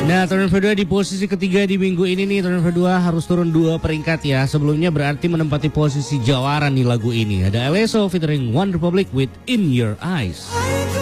Nah, Turn Number 2 di posisi ketiga di minggu ini nih. Turn Number 2 harus turun 2 peringkat ya. Sebelumnya berarti menempati posisi jawara nih lagu ini. Ada ELSO featuring One Republic with In Your Eyes.